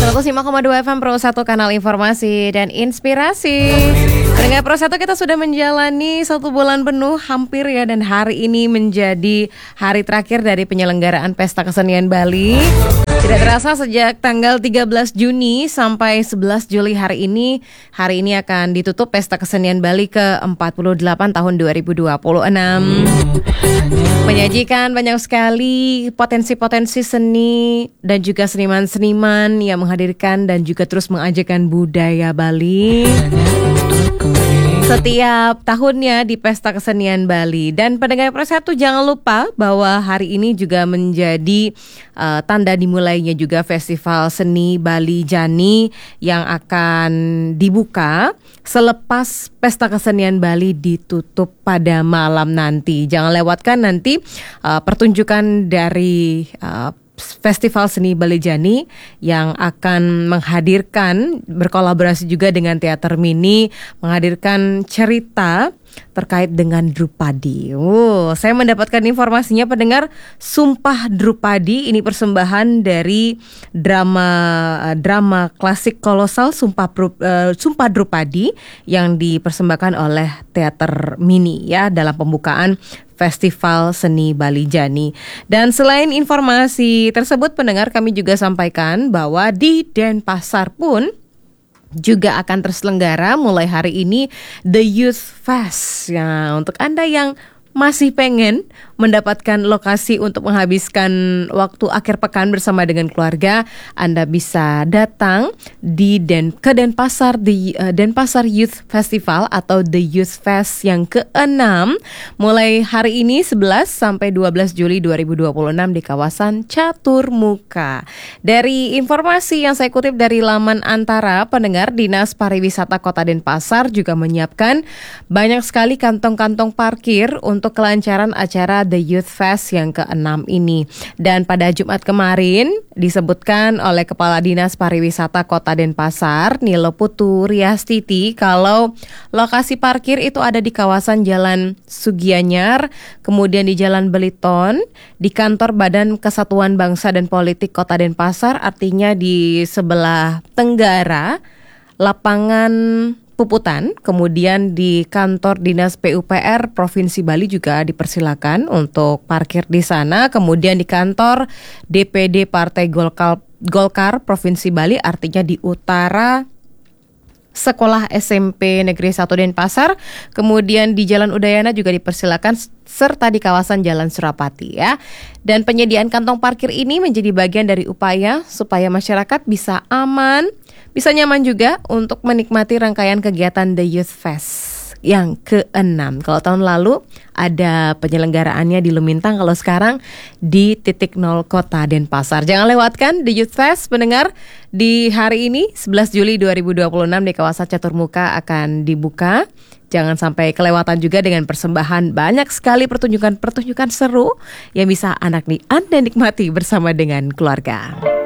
105,2 FM Pro 1 kanal informasi dan inspirasi. Pendengar Pro 1, kita sudah menjalani 1 bulan penuh hampir ya, dan hari ini menjadi hari terakhir dari penyelenggaraan Pesta Kesenian Bali. Tidak terasa sejak tanggal 13 Juni sampai 11 Juli hari ini akan ditutup Pesta Kesenian Bali ke-48 tahun 2026. Menyajikan banyak sekali potensi-potensi seni dan juga seniman-seniman yang menghadirkan dan juga terus mengajarkan budaya Bali setiap tahunnya di Pesta Kesenian Bali. Dan pendengar Pro 1, jangan lupa bahwa hari ini juga menjadi tanda dimulainya juga Festival Seni Bali Jani yang akan dibuka selepas Pesta Kesenian Bali ditutup pada malam nanti. Jangan lewatkan nanti pertunjukan dari Festival Seni Bali Jani yang akan menghadirkan, berkolaborasi juga dengan Teater Mini, menghadirkan cerita terkait dengan Drupadi. Saya mendapatkan informasinya, pendengar, Sumpah Drupadi ini persembahan dari drama klasik kolosal Sumpah Drupadi yang dipersembahkan oleh Teater Mini ya dalam pembukaan Festival Seni Bali Jani. Dan selain informasi tersebut, pendengar, kami juga sampaikan bahwa di Denpasar pun juga akan terselenggara mulai hari ini The Youth Fest. Ya, untuk Anda yang masih pengen mendapatkan lokasi untuk menghabiskan waktu akhir pekan bersama dengan keluarga, Anda bisa datang ke Denpasar di Denpasar Youth Festival atau The Youth Fest yang ke-6 mulai hari ini 11 sampai 12 Juli 2026 di kawasan Catur Muka. Dari informasi yang saya kutip dari laman Antara, pendengar, Dinas Pariwisata Kota Denpasar juga menyiapkan banyak sekali kantong-kantong parkir untuk kelancaran acara The Youth Fest yang ke-6 ini. Dan pada Jumat kemarin disebutkan oleh Kepala Dinas Pariwisata Kota Denpasar, Nilo Putu Riastiti, kalau lokasi parkir itu ada di kawasan Jalan Sugianyar, kemudian di Jalan Beliton, di kantor Badan Kesatuan Bangsa dan Politik Kota Denpasar, artinya di sebelah tenggara lapangan Puputan, kemudian di kantor Dinas PUPR Provinsi Bali juga dipersilakan untuk parkir di sana, kemudian di kantor DPD Partai Golkar Provinsi Bali, artinya di utara Sekolah SMP Negeri 1 Denpasar, kemudian di Jalan Udayana juga dipersilakan, serta di kawasan Jalan Surapati ya. Dan penyediaan kantong parkir ini menjadi bagian dari upaya supaya masyarakat bisa aman, bisa nyaman juga untuk menikmati rangkaian kegiatan The Youth Fest yang ke-6. Kalau tahun lalu ada penyelenggaraannya di Lumintang, kalau sekarang di Titik Nol Kota Denpasar. Jangan lewatkan The Youth Fest, pendengar. Di hari ini 11 Juli 2026 di kawasan Catur Muka akan dibuka. Jangan sampai kelewatan juga dengan persembahan banyak sekali pertunjukan seru yang bisa Anda nikmati bersama dengan keluarga.